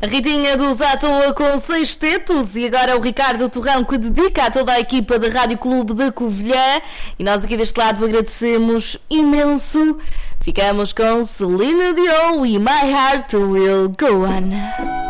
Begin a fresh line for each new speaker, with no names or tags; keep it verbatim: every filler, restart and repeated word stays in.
A Ritinha dos À Toa com seis tetos. E agora o Ricardo Torrão, que dedica a toda a equipa da Rádio Clube de Covilhã. E nós aqui deste lado agradecemos imenso. Ficamos com Celine Dion e My Heart Will Go On.